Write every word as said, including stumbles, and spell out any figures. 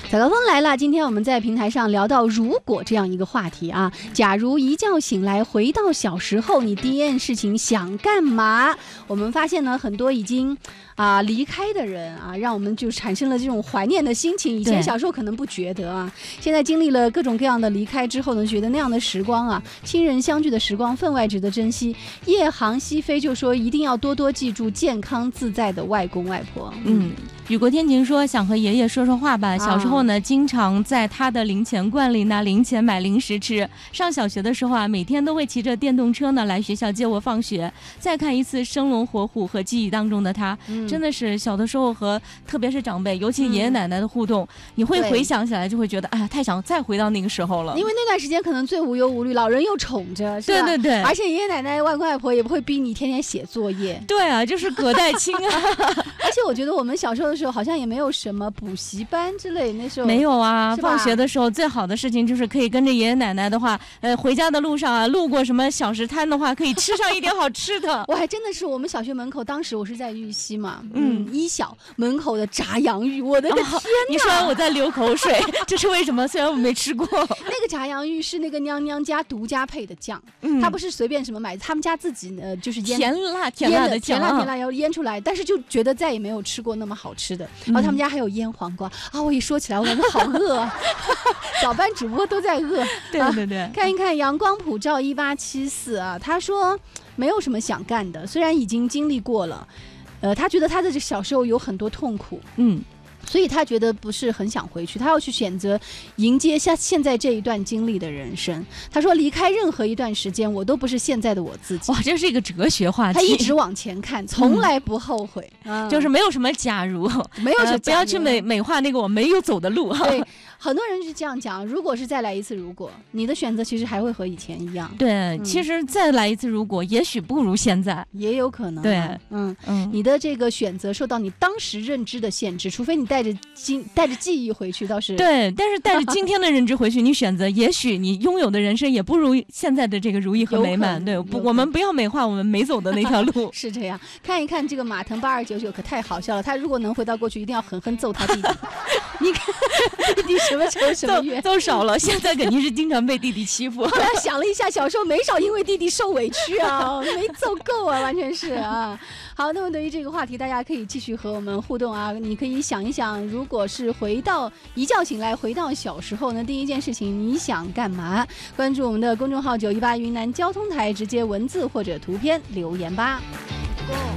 早高峰来了，今天我们在平台上聊到如果这样一个话题啊，假如一觉醒来回到小时候，你第一件事情想干嘛？我们发现呢，很多已经啊离开的人啊，让我们就产生了这种怀念的心情。以前小时候可能不觉得啊，现在经历了各种各样的离开之后呢，觉得那样的时光啊，亲人相聚的时光分外值得珍惜。夜航西飞就说一定要多多记住健康自在的外公外婆。 嗯，雨过天晴说想和爷爷说说话吧。小时候呢，经常在他的零钱罐里拿零钱买零食吃。上小学的时候啊，每天都会骑着电动车呢来学校接我放学。再看一次生龙活虎和记忆当中的他，嗯、真的是小的时候和特别是长辈，尤其爷爷奶奶的互动，嗯、你会回想起来就会觉得，哎呀，太想再回到那个时候了。 因为那段时间可能最无忧无虑，老人又宠着，是吧？ 对对对， 而且爷爷奶奶、外公外婆也不会逼你天天写作业。 对啊，就是隔代亲啊。 而且我觉得我们小时候的时候好像也没有什么补习班之类，那时候没有啊。放学的时候最好的事情就是可以跟着爷爷奶奶的话，呃，回家的路上啊，路过什么小食摊的话，可以吃上一点好吃的。 我还真的是我们小学门口，当时我是在玉溪嘛，嗯，一小门口的炸洋芋，我的个天哪！哦、 你说完我在流口水，这是为什么？虽然我没吃过。 那个炸洋芋是那个娘娘家独家配的酱，嗯、它不是随便什么买，他们家自己呃就是腌甜辣甜辣的酱， 甜辣甜辣要腌出来，但是就觉得再也没有吃过那么好吃的。然后他们家还有腌黄瓜啊！我一说起来，我感觉好饿啊！早班主播都在饿。 对对对， 啊、看一看阳光普照一八七四啊，他说没有什么想干的，虽然已经经历过了，呃，他觉得他的这小时候有很多痛苦，嗯。所以他觉得不是很想回去，他要去选择迎接下现在这一段经历的人生。他说离开任何一段时间，我都不是现在的我自己。 哇，这是一个哲学话题。 他一直往前看，从来不后悔， 嗯嗯、就是没有什么假如， 没有什么、呃、 不要去美美化那个我没有走的路。 对，很多人是这样讲，如果是再来一次如果，你的选择其实还会和以前一样。 对，嗯、其实再来一次如果，也许不如现在， 也有可能、啊。 对， 嗯嗯，你的这个选择受到你当时认知的限制，除非你带着经带着记忆回去，倒是对。但是带着今天的认知回去，你选择，也许你拥有的人生也不如现在的这个如意和美满。对，不，我们不要美化我们没走的那条路。 是这样，看一看这个马腾八二九九可太好笑了。他如果能回到过去，一定要狠狠揍他弟弟。你看弟弟什么仇什么怨， 揍少了，现在肯定是经常被弟弟欺负。 后来想了一下，小时候没少因为弟弟受委屈啊，没揍够啊，完全是啊。好，那么对于这个话题，大家可以继续和我们互动啊。你可以想一想，如果是回到一觉醒来回到小时候呢，第一件事情你想干嘛？关注我们的公众号九一八云南交通台，直接文字或者图片留言吧。